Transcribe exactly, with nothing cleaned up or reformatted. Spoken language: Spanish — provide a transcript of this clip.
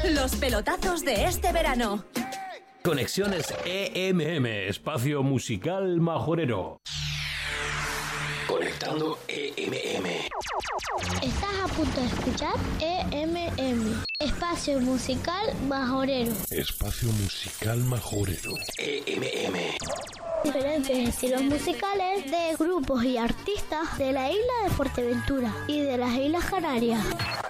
Los pelotazos de este verano. Conexiones E M M, espacio musical majorero. Conectando E M M. Estás a punto de escuchar E M M, espacio musical majorero. Espacio musical majorero. E M M. Diferentes estilos musicales de grupos y artistas de la isla de Fuerteventura y de las Islas Canarias.